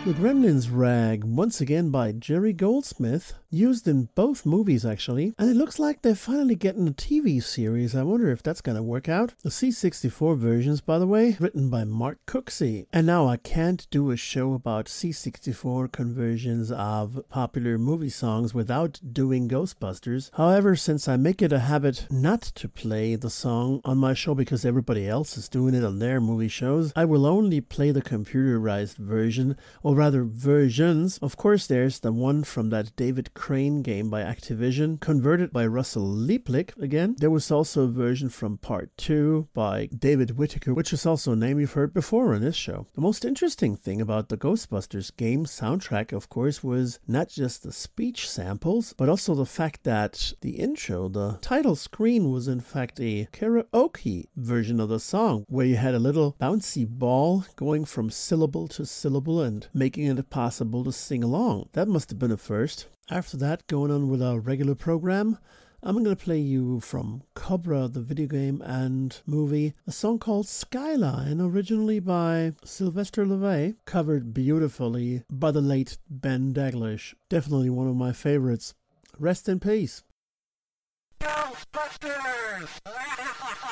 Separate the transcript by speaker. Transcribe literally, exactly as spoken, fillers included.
Speaker 1: The Gremlins rag, once again by Jerry Goldsmith, used in both movies actually, and it looks like they're finally getting a T V series. I wonder if that's going to work out. The C sixty-four versions, by the way, written by Mark Cooksey. And now I can't do a show about C sixty-four conversions of popular movie songs without doing Ghostbusters. However, since I make it a habit not to play the song on my show because everybody else is doing it on their movie shows, I will only play the computerized version, or rather versions. Of course, there's the one from that David Crane game by Activision, converted by Russell Leaplick again. There was also a version from part two by David Whittaker, which is also a name you've heard before on this show. The most interesting thing about the Ghostbusters game soundtrack, of course, was not just the speech samples, but also the fact that the intro, the title screen, was in fact a karaoke version of the song, where you had a little bouncy ball going from syllable to syllable and making it possible to sing along. That must have been a first. After that, going on with our regular program, I'm going to play you from Cobra, the video game and movie, a song called Skyline, originally by Sylvester LeVay, covered beautifully by the late Ben Daglish. Definitely one of my favorites. Rest in peace.
Speaker 2: Ghostbusters!